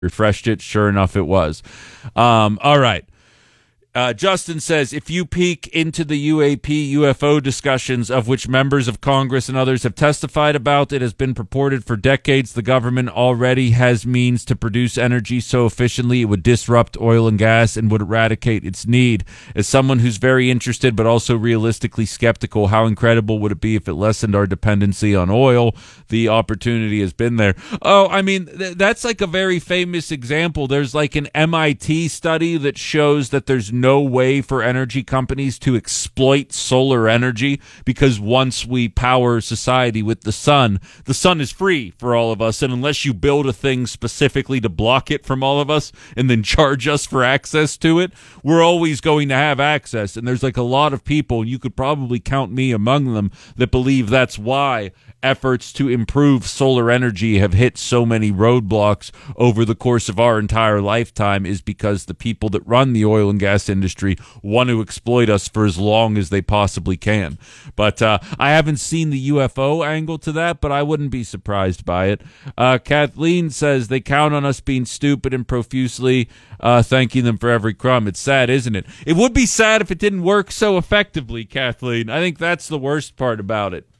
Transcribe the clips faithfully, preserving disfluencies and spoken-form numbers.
refreshed it. Sure enough, it was. Um, all right. Uh, Justin says, if you peek into the U A P U F O discussions of which members of Congress and others have testified about, it has been purported for decades the government already has means to produce energy so efficiently it would disrupt oil and gas and would eradicate its need. As someone who's very interested but also realistically skeptical, how incredible would it be if it lessened our dependency on oil? The opportunity has been there. Oh, I mean, th- that's like a very famous example. There's like an M I T study that shows that there's no way for energy companies to exploit solar energy because once we power society with the sun, the sun is free for all of us. And unless you build a thing specifically to block it from all of us and then charge us for access to it, we're always going to have access. And there's like a lot of people, and you could probably count me among them, that believe that's why efforts to improve solar energy have hit so many roadblocks over the course of our entire lifetime, is because the people that run the oil and gas industry want to exploit us for as long as they possibly can. But uh, I haven't seen the U F O angle to that, but I wouldn't be surprised by it. Uh, Kathleen says they count on us being stupid and profusely uh, thanking them for every crumb. It's sad, isn't it? It would be sad if it didn't work so effectively, Kathleen. I think that's the worst part about it.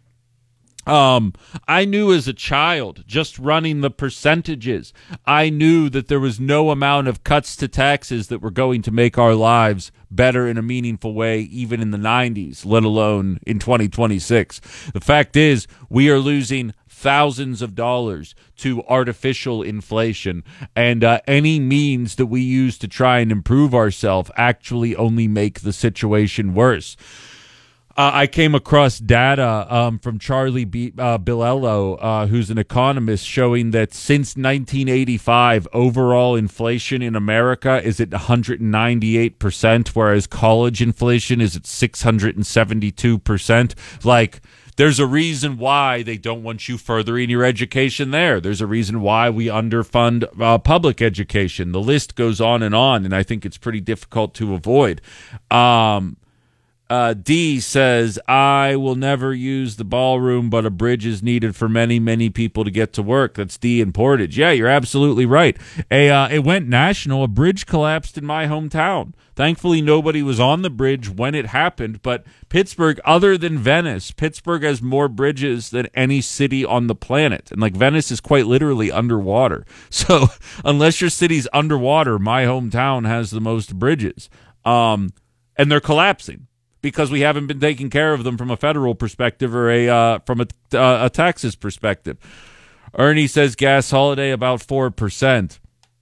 Um, I knew as a child, just running the percentages, I knew that there was no amount of cuts to taxes that were going to make our lives better in a meaningful way, even in the nineties, let alone in twenty twenty-six. The fact is, we are losing thousands of dollars to artificial inflation, and uh, any means that we use to try and improve ourselves actually only make the situation worse. Uh, I came across data um, from Charlie B- uh, Bilello, uh, who's an economist, showing that since nineteen eighty-five, overall inflation in America is at one hundred ninety-eight percent, whereas college inflation is at six hundred seventy-two percent. Like, there's a reason why they don't want you furthering your education there. There's a reason why we underfund uh, public education. The list goes on and on, and I think it's pretty difficult to avoid. Um Uh, D says, I will never use the ballroom, but a bridge is needed for many, many people to get to work. That's D in Portage. Yeah, you're absolutely right. A, uh, it went national. A bridge collapsed in my hometown. Thankfully, nobody was on the bridge when it happened, but Pittsburgh, other than Venice, Pittsburgh has more bridges than any city on the planet. And like Venice is quite literally underwater. So unless your city's underwater, my hometown has the most bridges. Um, and they're collapsing, because we haven't been taking care of them from a federal perspective or a uh, from a, uh, a taxes perspective. Ernie says gas holiday about four percent.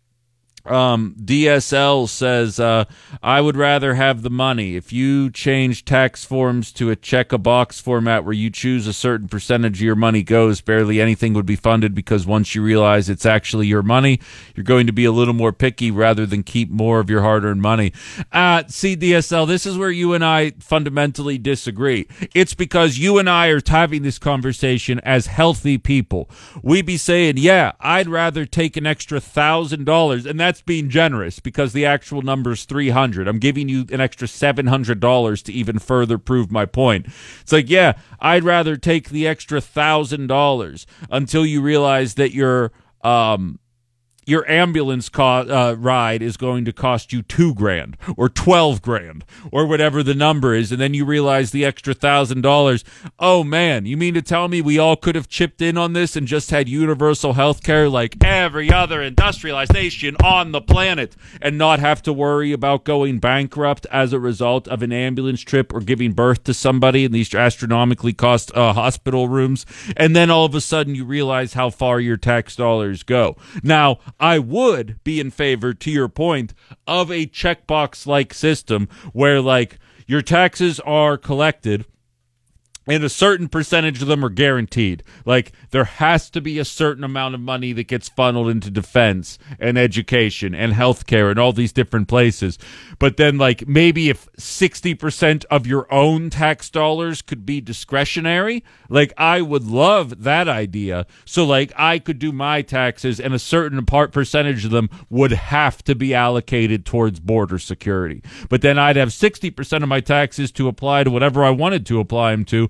Um, D S L says, uh, I would rather have the money. If you change tax forms to a check-a-box format where you choose a certain percentage of your money goes, barely anything would be funded, because once you realize it's actually your money, you're going to be a little more picky rather than keep more of your hard-earned money. Uh, see, D S L, this is where you and I fundamentally disagree. It's because you and I are having this conversation as healthy people. We be saying, yeah, I'd rather take an extra thousand dollars, and that's being generous because the actual number is three hundred. I'm giving you an extra seven hundred dollars to even further prove my point. It's like, yeah, I'd rather take the extra one thousand dollars until you realize that your um your ambulance co- uh, ride is going to cost you two grand or twelve grand or whatever the number is. And then you realize the extra thousand dollars. Oh man, you mean to tell me we all could have chipped in on this and just had universal health care like every other industrialized nation on the planet and not have to worry about going bankrupt as a result of an ambulance trip or giving birth to somebody in these astronomically cost uh, hospital rooms? And then all of a sudden you realize how far your tax dollars go. Now, I would be in favor, to your point, of a checkbox-like system where, like, your taxes are collected and a certain percentage of them are guaranteed. Like, there has to be a certain amount of money that gets funneled into defense and education and healthcare and all these different places. But then, like, maybe if sixty percent of your own tax dollars could be discretionary, like, I would love that idea. So, like, I could do my taxes and a certain part percentage of them would have to be allocated towards border security. But then I'd have sixty percent of my taxes to apply to whatever I wanted to apply them to,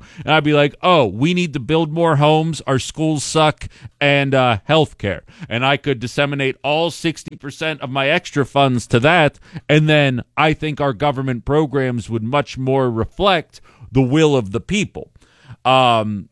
and I'd be like, oh, we need to build more homes, our schools suck, and uh, healthcare. And I could disseminate all sixty percent of my extra funds to that, and then I think our government programs would much more reflect the will of the people. Um,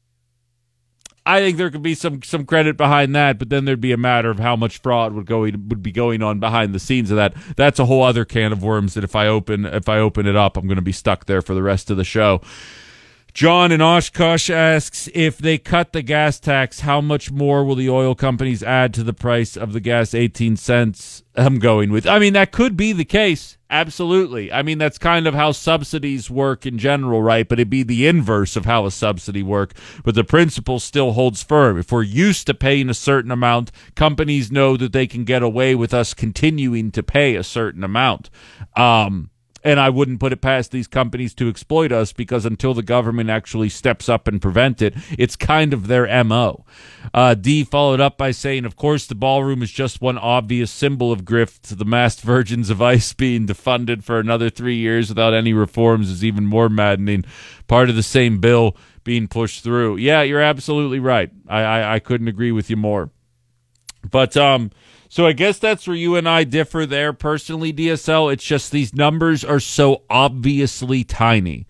I think there could be some some credit behind that, but then there'd be a matter of how much fraud would go would be going on behind the scenes of that. That's a whole other can of worms that if I open if I open it up, I'm going to be stuck there for the rest of the show. John in Oshkosh asks, if they cut the gas tax, how much more will the oil companies add to the price of the gas? eighteen cents. I'm going with. I mean, that could be the case. Absolutely. I mean, that's kind of how subsidies work in general, right? But it'd be the inverse of how a subsidy work. But the principle still holds firm. If we're used to paying a certain amount, companies know that they can get away with us continuing to pay a certain amount. Um, And I wouldn't put it past these companies to exploit us, because until the government actually steps up and prevent it, it's kind of their M O. Uh, D followed up by saying, of course, the ballroom is just one obvious symbol of grift. The masked virgins of ICE being defunded for another three years without any reforms is even more maddening. Part of the same bill being pushed through. Yeah, you're absolutely right. I, I, I couldn't agree with you more. But, um... So I guess that's where you and I differ there personally, D S L. It's just these numbers are so obviously tiny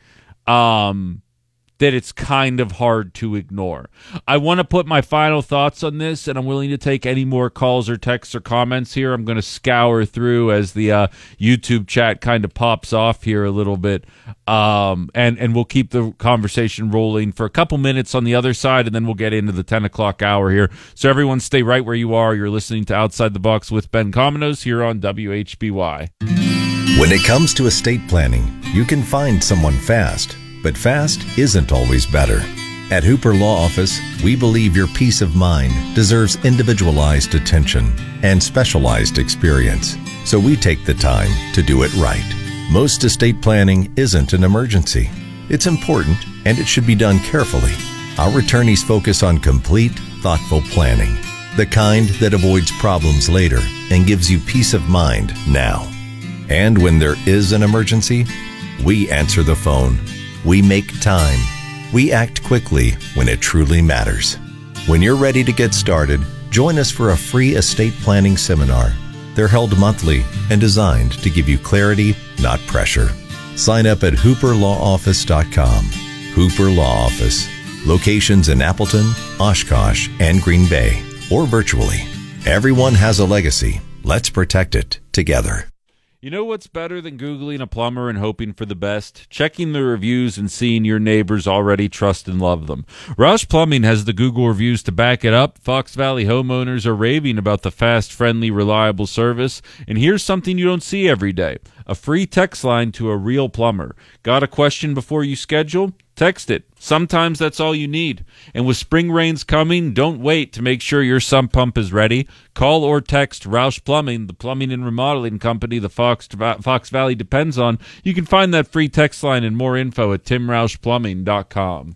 um, that it's kind of hard to ignore. I want to put my final thoughts on this, and I'm willing to take any more calls or texts or comments here. I'm going to scour through as the uh, YouTube chat kind of pops off here a little bit, um, and, and we'll keep the conversation rolling for a couple minutes on the other side, and then we'll get into the ten o'clock hour here. So everyone stay right where you are. You're listening to Outside the Box with Ben Cominos here on W H B Y. When it comes to estate planning, you can find someone fast, but fast isn't always better. At Hooper Law Office, we believe your peace of mind deserves individualized attention and specialized experience, so we take the time to do it right. Most estate planning isn't an emergency. It's important, and it should be done carefully. Our attorneys focus on complete, thoughtful planning, the kind that avoids problems later and gives you peace of mind now. And when there is an emergency, we answer the phone. We make time. We act quickly when it truly matters. When you're ready to get started, join us for a free estate planning seminar. They're held monthly and designed to give you clarity, not pressure. Sign up at hooper law office dot com. Hooper Law Office. Locations in Appleton, Oshkosh, and Green Bay, or virtually. Everyone has a legacy. Let's protect it together. You know what's better than Googling a plumber and hoping for the best? Checking the reviews and seeing your neighbors already trust and love them. Roush Plumbing has the Google reviews to back it up. Fox Valley homeowners are raving about the fast, friendly, reliable service. And here's something you don't see every day. A free text line to a real plumber. Got a question before you schedule? Text it. Sometimes that's all you need. And with spring rains coming, don't wait to make sure your sump pump is ready. Call or text Roush Plumbing, the plumbing and remodeling company the Fox, Fox Valley depends on. You can find that free text line and more info at tim roush plumbing dot com.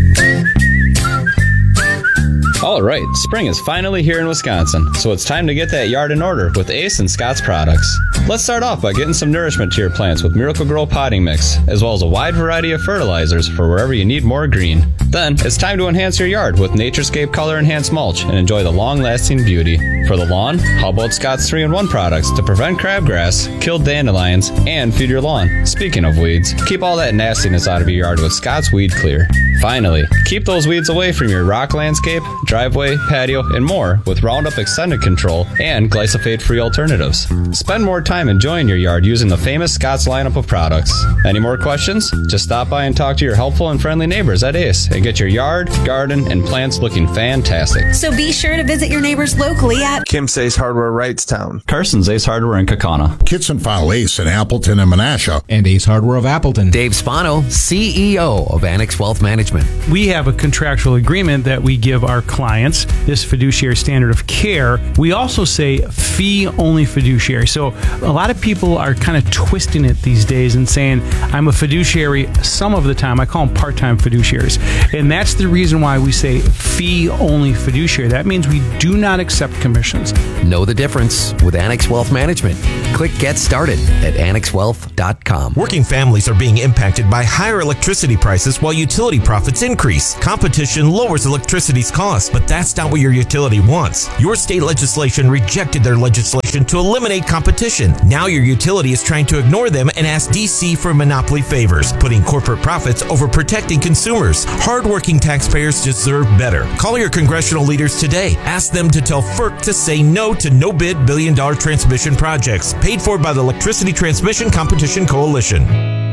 All right, spring is finally here in Wisconsin, so it's time to get that yard in order with Ace and Scott's products. Let's start off by getting some nourishment to your plants with Miracle-Gro potting mix, as well as a wide variety of fertilizers for wherever you need more green. Then, it's time to enhance your yard with Naturescape Color Enhanced Mulch and enjoy the long-lasting beauty. For the lawn, how about Scott's three in one products to prevent crabgrass, kill dandelions, and feed your lawn? Speaking of weeds, keep all that nastiness out of your yard with Scott's Weed Clear. Finally, keep those weeds away from your rock landscape, driveway, patio, and more with Roundup Extended Control and glyphosate-free alternatives. Spend more time enjoying your yard using the famous Scott's lineup of products. Any more questions? Just stop by and talk to your helpful and friendly neighbors at Ace and get your yard, garden, and plants looking fantastic. So be sure to visit your neighbors locally at Kim's Ace Hardware, Wrightstown, Carson's Ace Hardware in Kaukauna, Kits and File Ace in Appleton and Menasha, and Ace Hardware of Appleton. Dave Spano, C E O of Annex Wealth Management management. We have a contractual agreement that we give our clients, this fiduciary standard of care. We also say fee-only fiduciary. So a lot of people are kind of twisting it these days and saying, I'm a fiduciary some of the time. I call them part-time fiduciaries. And that's the reason why we say fee-only fiduciary. That means we do not accept commissions. Know the difference with Annex Wealth Management. Click Get Started at annex wealth dot com. Working families are being impacted by higher electricity prices while utility profits increase. Competition lowers electricity's cost, but that's not what your utility wants. Your state legislation rejected their legislation to eliminate competition. Now your utility is trying to ignore them and ask D C for monopoly favors, putting corporate profits over protecting consumers. Hardworking taxpayers deserve better. Call your congressional leaders today. Ask them to tell FERC to say no to no-bid billion-dollar transmission projects paid for by the Electricity Transmission Competition Coalition.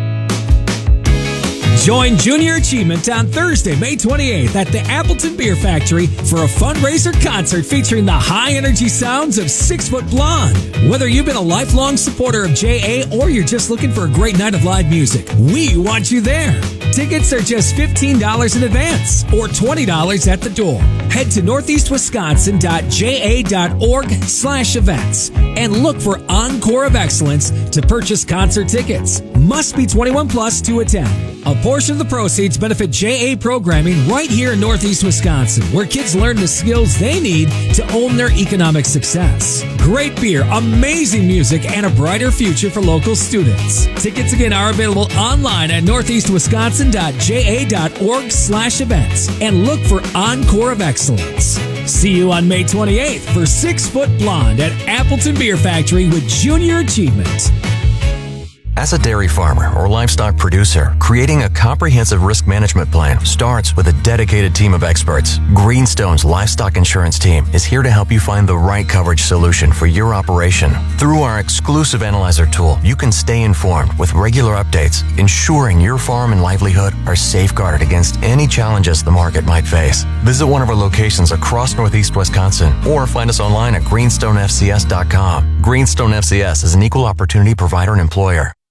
Join Junior Achievement on Thursday, May twenty-eighth at the Appleton Beer Factory for a fundraiser concert featuring the high-energy sounds of Six Foot Blonde. Whether you've been a lifelong supporter of J A or you're just looking for a great night of live music, we want you there. Tickets are just fifteen dollars in advance or twenty dollars at the door. Head to northeast wisconsin dot j a dot org slash events and look for Encore of Excellence to purchase concert tickets. Must be twenty-one plus to attend. A portion of the proceeds benefit J A programming right here in Northeast Wisconsin, where kids learn the skills they need to own their economic success. Great beer, amazing music, and a brighter future for local students. Tickets again are available online at northeast wisconsin dot j a dot org slash events and look for Encore of Excellence. See you on May twenty-eighth for Six Foot Blonde at Appleton Beer Factory with Junior Achievement. As a dairy farmer or livestock producer, creating a comprehensive risk management plan starts with a dedicated team of experts. Greenstone's livestock insurance team is here to help you find the right coverage solution for your operation. Through our exclusive analyzer tool, you can stay informed with regular updates, ensuring your farm and livelihood are safeguarded against any challenges the market might face. Visit one of our locations across Northeast Wisconsin or find us online at greenstone f c s dot com. Greenstone F C S is an equal opportunity provider and employer.